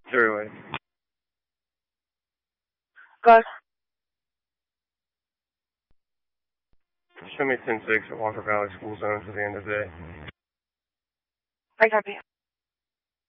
Truly. Go. Show me 10-6 at Walker Valley School Zone to the end of the day. I copy.